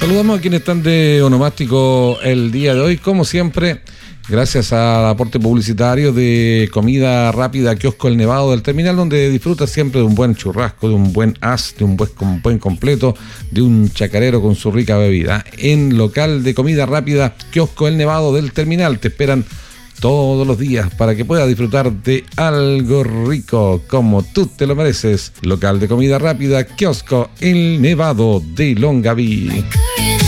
Saludamos a quienes están de onomástico el día de hoy, como siempre, gracias al aporte publicitario de Comida Rápida Kiosco El Nevado del Terminal, donde disfrutas siempre de un buen churrasco, de un buen as, de un buen completo, de un chacarero con su rica bebida. En local de Comida Rápida Kiosco El Nevado del Terminal te esperan todos los días para que puedas disfrutar de algo rico como tú te lo mereces. Local de Comida Rápida Kiosco El Nevado de Longaví.